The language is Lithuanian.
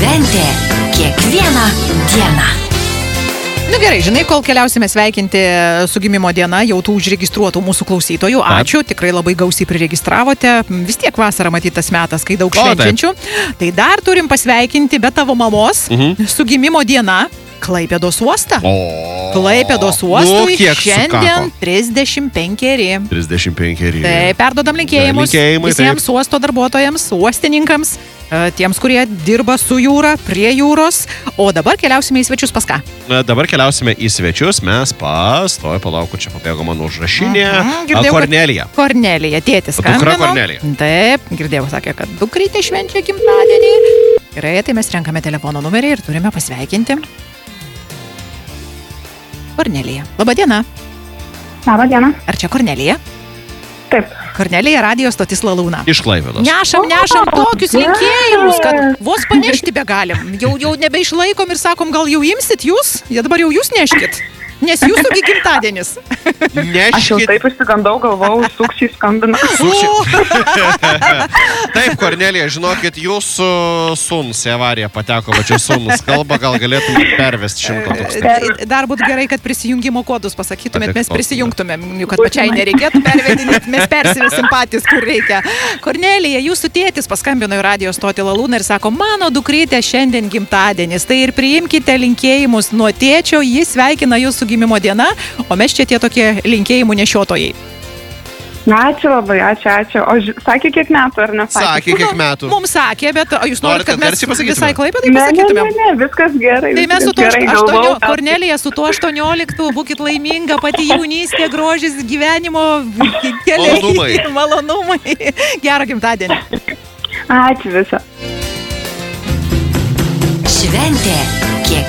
Šventė kiekvieną dieną. Nu gerai, žinai, kol keliausime sveikinti su gimimo diena jau tų užregistruotų mūsų klausytojų. Ačiū, tikrai labai gausiai priregistravote. Vis tiek vasara matytas metas, kai daug švenčiančių. Tai dar turim pasveikinti be tavo mamos su gimimo diena Klaipėdos uostą. Klaipėdos uostui šiandien 35. 35. Tai perdodam linkėjimus visiems uosto darbuotojams, uostininkams, tiems, kurie dirba su jūra, prie jūros. O dabar keliausime į svečius pas ką? Dabar keliausime į svečius, mes palauku, čia pabėgo mano užrašinė. Kornelija. Kornelija, tėtis skambino. Dukra Kornelija. Taip, girdėjau, sakė, kad dukrytė švenčia gimtadienį. Gerai, tai mes renkame telefono numerį ir turime pasveikinti Kornelija. Labadiena. Labadiena. Ar čia Kornelija? Taip. Kornelija, radijo stotis Lalūna. Iš Klaipėdos. Nešam tokius linkėjimus, kad vos panešti begalim. Jau nebeišlaikom ir sakom, gal jau imsit jūs? Jie dabar jau jūs neškit. Nes jūsųgi gimtadienis. Aš jau taip išsigandau, galvau, sukčiai skambina. Taip, Kornelija, žinokit, jūsų sūnus į avariją pateko, va čia sūnus kalba, gal galėtum pervesti 100 tūkstančių. Dar būtų gerai, kad prisijungimo kodus pasakytumėt, mes prisijungtumėm, kad pačiai nereikėtų pervedinėti, mes persivesim patys, kur reikia. Kornelija, jūsų tėtis paskambino į radijo stotį Lalūną ir sako, mano dukrytė šiandien gimtadienis, tai ir priimkite linkėjimus nuo tėčio, jis sveikina jūsų gimimo diena, o mes čia tie tokie linkėjimų nešiotojai. Ačiū labai, ačiū. O sakė, kiek metų, ar ne? Sakė, kiek metų. Mums sakė, bet jūs norit, kad mes visai Klaipėdai Ne, pasakytumėm? viskas gerai. Tai mes su viskas to gerai, Kornelija, su tuo 18, būkit laiminga, pati jaunystė, grožis, gyvenimo keliai, malonumai. Gerą gimtadienį. Ačiū visą. Šventė